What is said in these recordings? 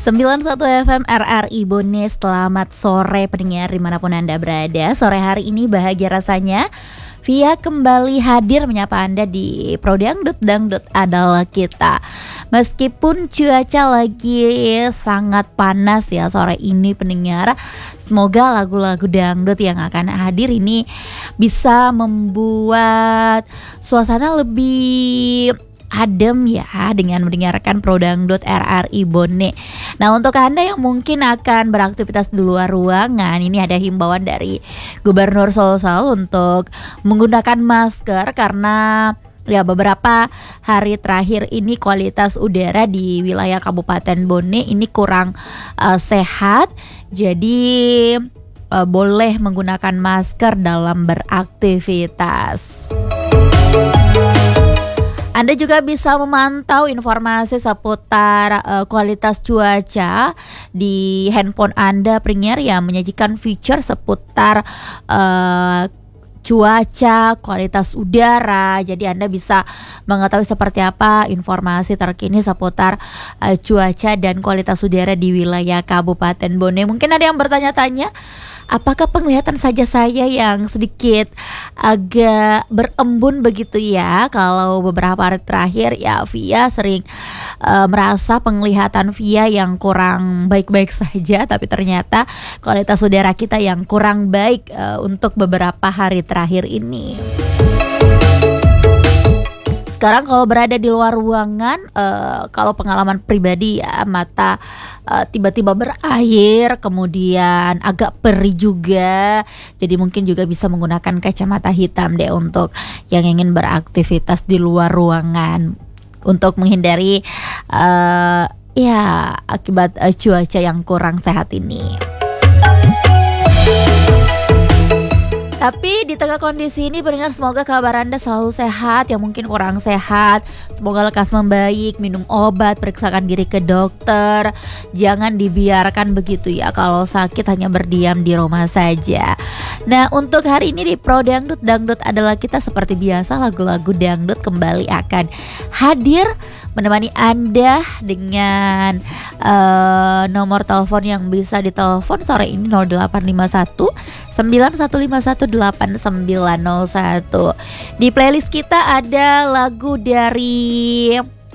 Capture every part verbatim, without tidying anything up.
sembilan puluh satu F M R R I Bone. Selamat sore pendengar dimanapun Anda berada. Sore hari ini bahagia rasanya Via kembali hadir menyapa Anda di Pro Dangdut, Dangdut adalah kita. Meskipun cuaca lagi sangat panas ya sore ini pendengar, semoga lagu-lagu dangdut yang akan hadir ini bisa membuat suasana lebih adem ya dengan mendengarkan Pro Dangdut R R I Bone. Nah, untuk Anda yang mungkin akan beraktivitas di luar ruangan, ini ada himbauan dari Gubernur Sulsel untuk menggunakan masker karena ya beberapa hari terakhir ini kualitas udara di wilayah Kabupaten Bone ini kurang uh, sehat. Jadi uh, boleh menggunakan masker dalam beraktivitas. Anda juga bisa memantau informasi seputar uh, kualitas cuaca di handphone Anda pendengar yang menyajikan feature seputar uh, cuaca, kualitas udara. Jadi Anda bisa mengetahui seperti apa informasi terkini seputar uh, cuaca dan kualitas udara di wilayah Kabupaten Bone. Mungkin ada yang bertanya-tanya, apakah penglihatan saja saya yang sedikit agak berembun begitu ya? Kalau beberapa hari terakhir ya Via sering uh, merasa penglihatan Via yang kurang baik-baik saja, tapi ternyata kualitas udara kita yang kurang baik uh, untuk beberapa hari terakhir ini. Sekarang kalau berada di luar ruangan, uh, kalau pengalaman pribadi ya mata uh, tiba-tiba berair, kemudian agak perih juga. Jadi mungkin juga bisa menggunakan kacamata hitam deh untuk yang ingin beraktivitas di luar ruangan untuk menghindari uh, ya akibat uh, cuaca yang kurang sehat ini. Tapi di tengah kondisi ini pendengar, semoga kabar Anda selalu sehat. Yang mungkin kurang sehat, semoga lekas membaik, minum obat, periksakan diri ke dokter. Jangan dibiarkan begitu ya, kalau sakit hanya berdiam di rumah saja. Nah, untuk hari ini di Pro Dangdut, Dangdut adalah kita, seperti biasa lagu-lagu dangdut kembali akan hadir menemani Anda dengan uh, nomor telepon yang bisa ditelepon sore ini nol delapan lima satu sembilan satu lima satu delapan sembilan nol satu. Di playlist kita ada lagu dari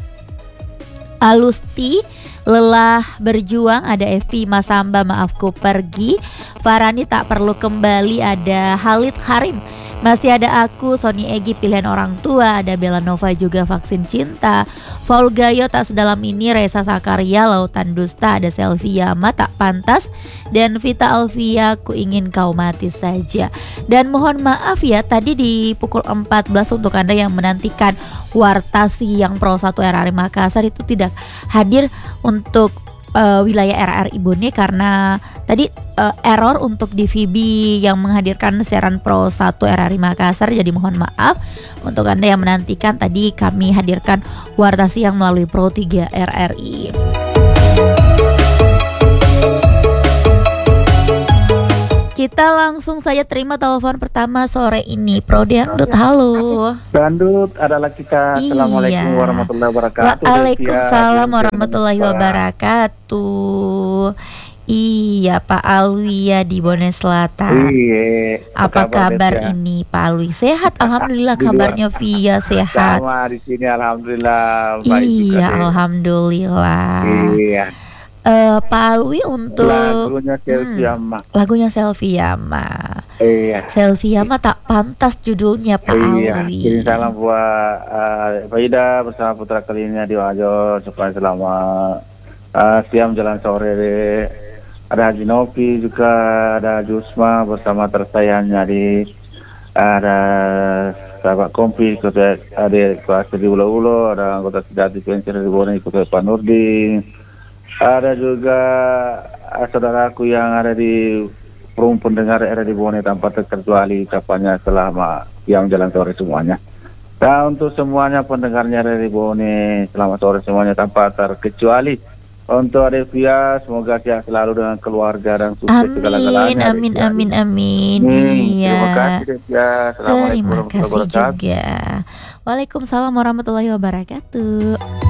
Alusti, Lelah Berjuang, ada Evi Masamba, Maafku Pergi, Farani Tak Perlu Kembali, ada Halid Harim, Masih Ada Aku, Sony Egi Pilihan Orang Tua, ada Bella Nova juga Vaksin Cinta, Paul Gayo Tak Sedalam Ini, Reza Sakaria Lautan Dusta, ada Selvi Yama Tak Pantas, dan Vita Alvia Ku Ingin Kau Mati Saja. Dan mohon maaf ya, tadi di pukul empat belas untuk Anda yang menantikan Warta Siang Pro satu R R I Makassar itu tidak hadir untuk Uh, wilayah R R I Bone karena tadi uh, error untuk D V B yang menghadirkan siaran Pro satu R R I Makassar. Jadi mohon maaf untuk Anda yang menantikan, tadi kami hadirkan Warta Siang melalui Pro tiga R R I. Kita langsung saja terima telepon pertama sore ini. Pro Dangdut, halo. Dangdut adalah kita. Iya. Assalamualaikum warahmatullahi wabarakatuh. Waalaikumsalam warahmatullahi wabarakatuh. Iya, Pak Alwi ya di Bone Selatan. Iya. Apa kabar, kabar ini Pak Alwi? Sehat, alhamdulillah. Kabarnya Via sehat. Sama di sini alhamdulillah. Baik iya, juga, alhamdulillah. Iya. Uh, Pak Alwi untuk lagunya Selvi Yama. Hmm, lagunya Selvi Yama. Iya. Selvi Yama Tak Pantas judulnya Pak iya. Alwi. Kirim salam buat uh, Faida bersama putra kalinya di Wajo supaya selama uh, siang jalan sore deh. Ada Haji Nopi juga, ada Jusma bersama tersayangnya di ada sahabat kompi ikut adik kelas di Ulo Ulo, ada anggota Sidati Pencer di Bone ikut Pak Nurdin. Ada juga saudaraku yang ada di forum pendengar R R I Bone tanpa terkecuali ucapannya selama yang jalan sore semuanya. Dan untuk semuanya pendengarnya R R I Bone selamat sore semuanya tanpa terkecuali. Untuk Adevia semoga sehat selalu dengan keluarga dan sukses segala-galanya. Amin, amin, amin, amin. Hmm, iya. Terima kasih Adevia. Terima kasih juga. Waalaikumsalam warahmatullahi wabarakatuh.